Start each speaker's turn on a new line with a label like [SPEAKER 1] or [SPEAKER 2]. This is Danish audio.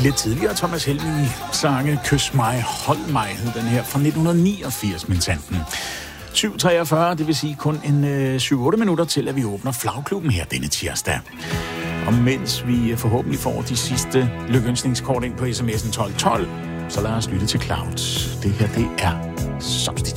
[SPEAKER 1] Lidt tidligere Thomas Helmig sange Kys mig, hold mig, hed den her fra 1989, min sanden. 7.43, det vil sige kun en 7-8 minutter til, at vi åbner flagklubben her denne tirsdag. Og mens vi forhåbentlig får de sidste lykønsningskort ind på sms'en 1212, så lad os lytte til Clouds. Det her, det er Substitute.